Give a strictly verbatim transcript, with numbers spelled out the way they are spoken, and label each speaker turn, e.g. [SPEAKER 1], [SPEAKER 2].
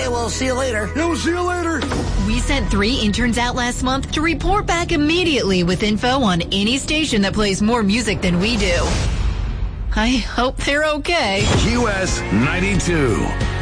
[SPEAKER 1] Okay, well, see you later.
[SPEAKER 2] Yeah, we'll see you later.
[SPEAKER 3] We sent three interns out last month to report back immediately with info on any station that plays more music than we do. I hope they're okay.
[SPEAKER 4] Q S ninety-two.